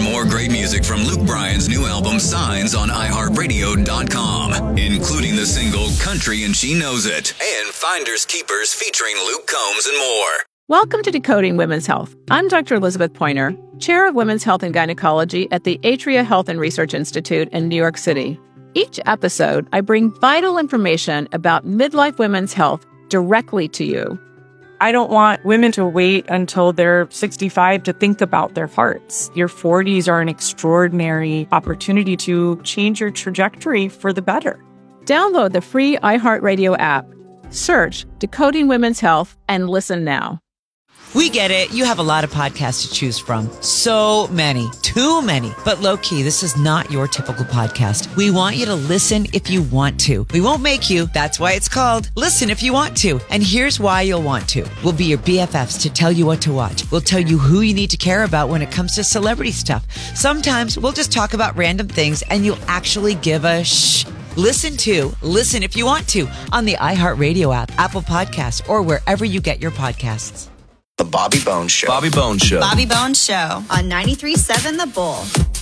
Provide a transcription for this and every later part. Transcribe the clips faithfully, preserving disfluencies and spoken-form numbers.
more great music from Luke Bryan's new album Signs on i heart radio dot com, including the single Country and She Knows It, and Finders Keepers featuring Luke Combs and more. Welcome to Decoding Women's Health. I'm Doctor Elizabeth Pointer, Chair of Women's Health and Gynecology at the Atria Health and Research Institute in New York City. Each episode, I bring vital information about midlife women's health directly to you. I don't want women to wait until they're sixty-five to think about their hearts. Your forties are an extraordinary opportunity to change your trajectory for the better. Download the free iHeartRadio app, search Decoding Women's Health, and listen now. We get it. You have a lot of podcasts to choose from. So many. Too many. But low-key, this is not your typical podcast. We want you to listen if you want to. We won't make you. That's why it's called Listen If You Want To. And here's why you'll want to. We'll be your B F Fs to tell you what to watch. We'll tell you who you need to care about when it comes to celebrity stuff. Sometimes we'll just talk about random things and you'll actually give a shh. Listen to Listen If You Want To on the iHeartRadio app, Apple Podcasts, or wherever you get your podcasts. The Bobby Bones Show. Bobby Bones Show. Bobby Bones Show on ninety-three point seven The Bull.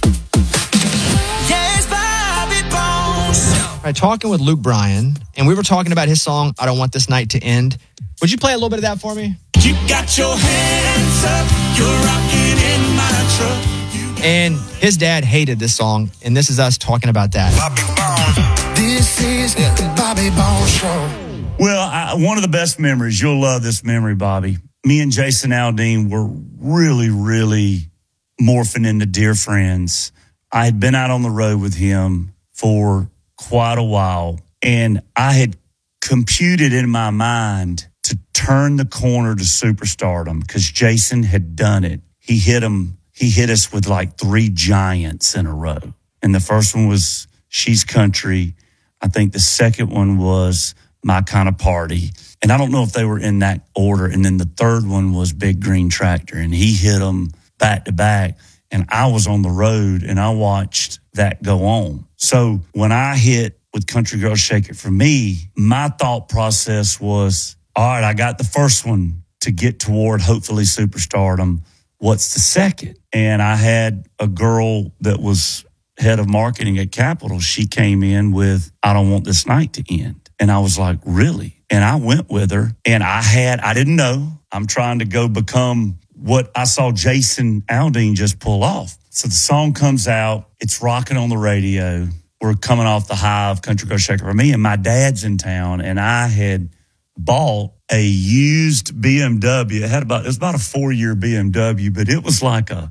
Yes, Bobby Bones. All right, talking with Luke Bryan, and we were talking about his song, I Don't Want This Night to End. Would you play a little bit of that for me? You got your hands up. You're rocking in my truck. And his dad hated this song, and this is us talking about that. Bobby Bones. This is the Bobby Bones Show. Well, I, one of the best memories, you'll love this memory, Bobby. Me and Jason Aldean were really, really morphing into dear friends. I had been out on the road with him for quite a while, and I had computed in my mind to turn the corner to superstardom because Jason had done it. He hit him. He hit us with like three giants in a row. And the first one was She's Country. I think the second one was My Kind of Party. And I don't know if they were in that order. And then the third one was Big Green Tractor. And he hit them back to back. And I was on the road and I watched that go on. So when I hit with Country Girl Shake It For Me, my thought process was, all right, I got the first one to get toward hopefully superstardom. What's the second? And I had a girl that was head of marketing at Capitol. She came in with, I Don't Want This Night to End. And I was like, really? And I went with her and I had, I didn't know. I'm trying to go become what I saw Jason Aldean just pull off. So the song comes out. It's rocking on the radio. We're coming off the high of Country Girl Shake It For Me. And my dad's in town and I had bought a used B M W. It had about, it was about a four year B M W, but it was like a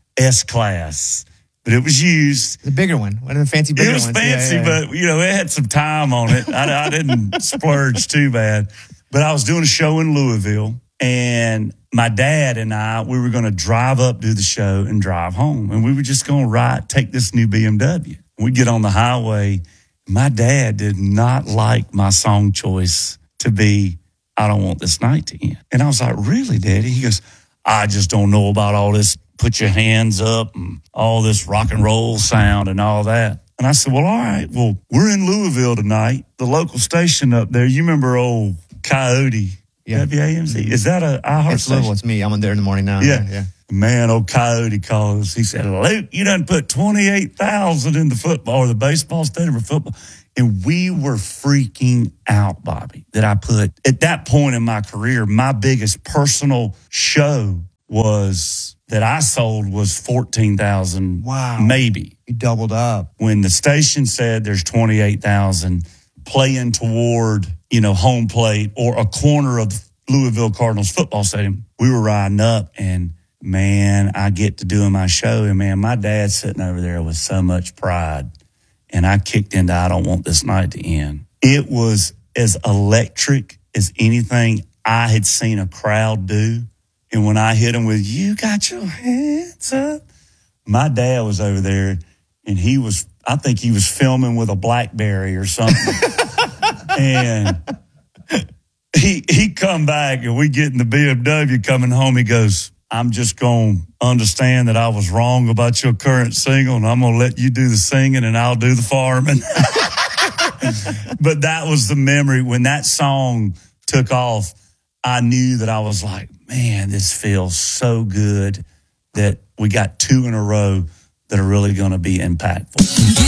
S-Class. But it was used. The bigger one. One of the fancy bigger ones. It was ones. fancy, yeah, yeah, yeah. but, you know, it had some time on it. I, I didn't splurge too bad. But I was doing a show in Louisville, and my dad and I, we were going to drive up, do the show, and drive home. And we were just going to ride, take this new B M W. We'd get on the highway. My dad did not like my song choice to be I Don't Want This Night to End. And I was like, really, Daddy? He goes, I just don't know about all this put your hands up and all this rock and roll sound and all that. And I said, well, all right, well, we're in Louisville tonight. The local station up there, you remember old Coyote, yeah. W A M C? Is that a iHeart It's station? Louisville, it's me. I'm on there in the morning now. Yeah. yeah. yeah. Man, old Coyote calls. He said, Luke, you done put twenty-eight thousand in the football or the baseball stadium for football. And we were freaking out, Bobby, that I put, at that point in my career, my biggest personal show was that I sold was fourteen thousand. Wow. Maybe. You doubled up. When the station said there's twenty-eight thousand playing toward, you know, home plate or a corner of Louisville Cardinals football stadium, we were riding up and, man, I get to doing my show. And, man, my dad's sitting over there with so much pride. And I kicked into I Don't Want This Night to End. It was as electric as anything I had seen a crowd do. And when I hit him with, you got your hands up, my dad was over there and he was, I think he was filming with a BlackBerry or something. And he he come back and we get in the B M W coming home. He goes, I'm just going to understand that I was wrong about your current single and I'm going to let you do the singing and I'll do the farming. But that was the memory. When that song took off, I knew that I was like, man, this feels so good that we got two in a row that are really going to be impactful.